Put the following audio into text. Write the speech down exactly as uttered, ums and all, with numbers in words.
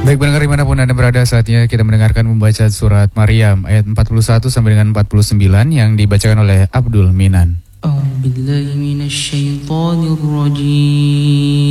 Baik pendengar dimanapun Anda berada, saatnya kita mendengarkan membaca surat Maryam ayat empat puluh satu sampai dengan empat puluh sembilan yang dibacakan oleh Abdul Minan. A'udzubillahi minasyaitonirrajim.